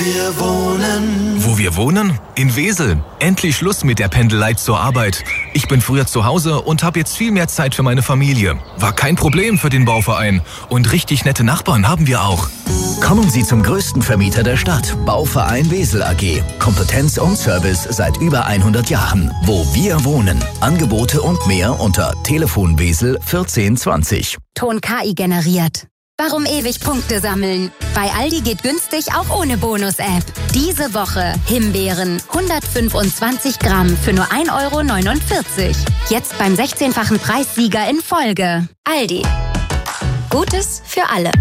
wir wohnen. Wo wir wohnen? In Wesel. Endlich Schluss mit der Pendelei zur Arbeit. Ich bin früher zu Hause und habe jetzt viel mehr Zeit für meine Familie. War kein Problem für den Bauverein. Und richtig nette Nachbarn haben wir auch. Kommen Sie zum größten Vermieter der Stadt, Bauverein Wesel AG. Kompetenz und Service seit über 100 Jahren. Wo wir wohnen. Angebote und mehr unter Telefon Wesel 1420. Ton KI generiert. Warum ewig Punkte sammeln? Bei Aldi geht günstig auch ohne Bonus-App. Diese Woche Himbeeren 125 Gramm für nur 1,49 €. Jetzt beim 16-fachen Preissieger in Folge. Aldi. Gutes für alle.